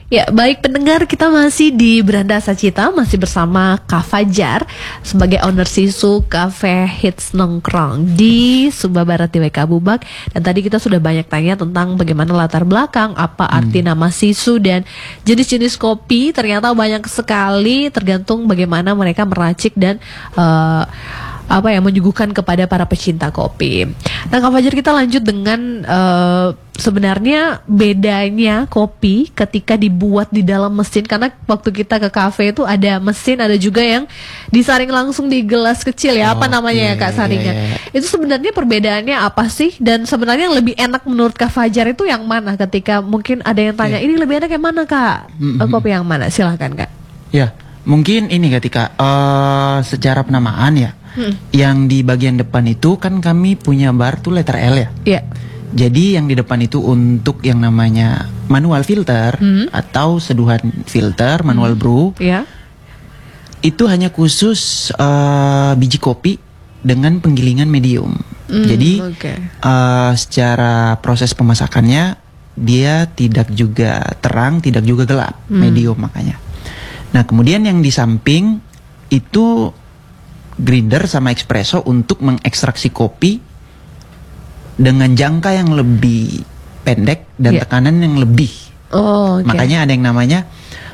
Ya, baik pendengar, kita masih di Beranda Sacita, masih bersama Kak Fajar sebagai owner Sisu Cafe Hits Nongkrong di Sumba Barat di WK Bubak. Dan tadi kita sudah banyak tanya tentang bagaimana latar belakang, apa arti nama Sisu dan jenis-jenis kopi. Ternyata banyak sekali, tergantung bagaimana mereka meracik dan menyuguhkan kepada para pecinta kopi. Nah, Kak Fajar, kita lanjut dengan sebenarnya bedanya kopi ketika dibuat di dalam mesin, karena waktu kita ke kafe itu ada mesin, ada juga yang disaring langsung di gelas kecil ya, apa namanya ya Kak saringan. Itu sebenarnya perbedaannya apa sih? Dan sebenarnya yang lebih enak menurut Kak Fajar itu yang mana? Ketika mungkin ada yang tanya, ini lebih enak yang mana Kak? Kopi yang mana? Silahkan Kak. Ya, mungkin ini ketika secara penamaan ya. Yang di bagian depan itu kan kami punya bar tuh letter L ya. Iya. Jadi yang di depan itu untuk yang namanya manual filter atau seduhan filter, manual brew. Iya. Itu hanya khusus biji kopi dengan penggilingan medium. Jadi secara proses pemasakannya dia tidak juga terang, tidak juga gelap, medium makanya. Nah, kemudian yang di samping itu grinder sama espresso untuk mengekstraksi kopi dengan jangka yang lebih pendek dan tekanan yang lebih. Makanya ada yang namanya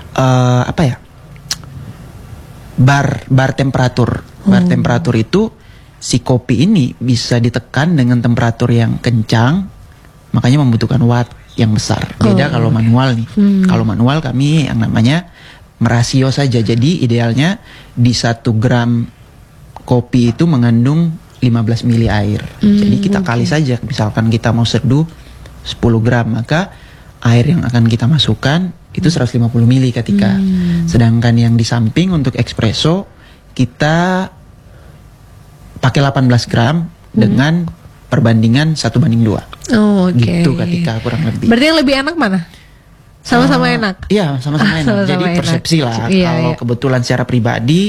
bar temperatur. Bar temperatur itu si kopi ini bisa ditekan dengan temperatur yang kencang, makanya membutuhkan watt yang besar. Beda kalau manual nih. Kalau manual kami yang namanya merasio saja. Jadi idealnya di 1 gram kopi itu mengandung 15 mili air. Jadi kita kali saja, misalkan kita mau seduh 10 gram, maka air yang akan kita masukkan itu 150 mili ketika. Sedangkan yang di samping untuk espresso kita pakai 18 gram dengan perbandingan 1:2. Gitu ketika kurang lebih. Berarti yang lebih enak mana? Sama-sama enak? Iya, sama-sama enak. Jadi persepsi lah. Kalau kebetulan secara pribadi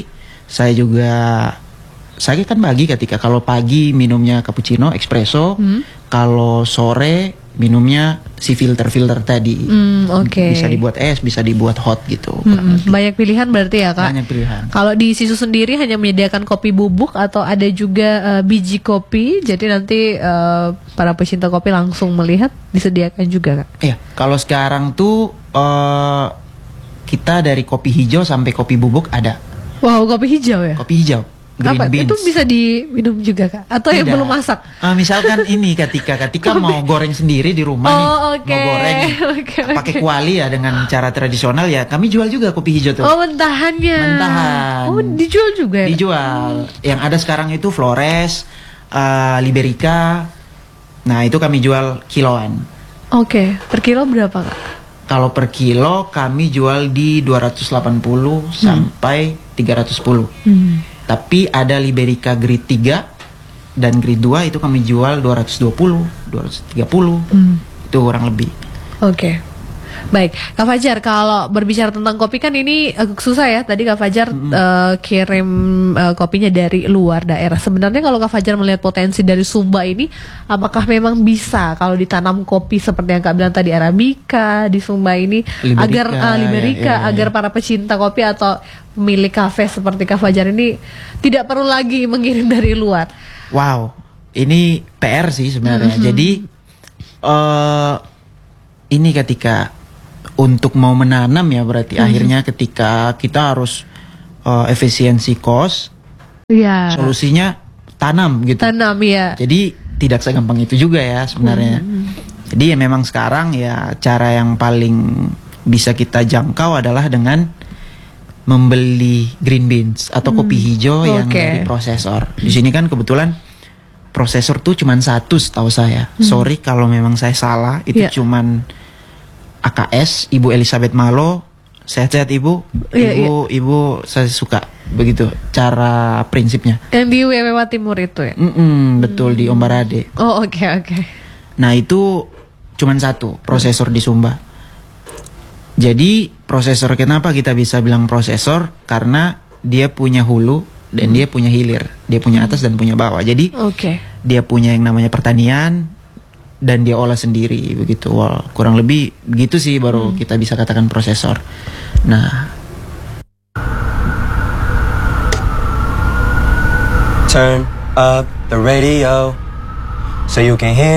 saya kan bagi ketika kalau pagi minumnya cappuccino, espresso, kalau sore minumnya si filter tadi. Bisa dibuat es, bisa dibuat hot gitu. Banyak pilihan berarti ya Kak? Banyak pilihan. Kalau di Sisu sendiri hanya menyediakan kopi bubuk atau ada juga biji kopi, jadi nanti para pecinta kopi langsung melihat disediakan juga Kak? Iya, kalau sekarang tuh kita dari kopi hijau sampai kopi bubuk ada. Wow, kopi hijau ya? Kopi hijau. Green beans. Itu bisa diminum juga Kak? Atau yang belum masak? Misalkan ini ketika mau goreng sendiri di rumah mau goreng pakai kuali ya dengan cara tradisional ya, kami jual juga kopi hijau tuh. Mentahannya. Mentahan. Dijual juga ya? Dijual. Yang ada sekarang itu Flores, Liberica. Nah, itu kami jual kiloan. Per kilo berapa Kak? Kalau per kilo kami jual di 280 sampai 310. Tapi ada Liberica grade 3 dan grade 2 itu kami jual 220, 230. Itu kurang lebih. Baik, Kak Fajar, kalau berbicara tentang kopi kan ini agak susah ya. Tadi Kak Fajar kirim kopinya dari luar daerah. Sebenarnya kalau Kak Fajar melihat potensi dari Sumba ini, apakah memang bisa kalau ditanam kopi seperti yang Kak bilang tadi, Arabica di Sumba ini, Liberica, agar para pecinta kopi atau pemilik kafe seperti Kak Fajar ini tidak perlu lagi mengirim dari luar? Wow, ini PR sih sebenarnya. Jadi ini ketika untuk mau menanam ya berarti akhirnya ketika kita harus efisiensi cost, solusinya tanam gitu. Tanam ya. Jadi tidak segampang itu juga ya sebenarnya. Jadi ya memang sekarang ya cara yang paling bisa kita jangkau adalah dengan membeli green beans atau kopi hijau yang dari prosesor. Di sini kan kebetulan prosesor tuh cuman satu setahu saya. Sorry kalau memang saya salah, itu cuman AKS, Ibu Elizabeth Malo. Sehat-sehat Ibu. Ibu saya suka begitu cara prinsipnya. Yang di Wewewa Timur itu ya? Betul, di Ombarade. Oke. Nah, itu cuman satu prosesor di Sumba. Jadi prosesor, kenapa kita bisa bilang prosesor? Karena dia punya hulu dan dia punya hilir. Dia punya atas dan punya bawah. Jadi dia punya yang namanya pertanian, dan dia olah sendiri begitu. Wah, kurang lebih begitu sih baru kita bisa katakan prosesor. Nah, turn up the radio so you can hear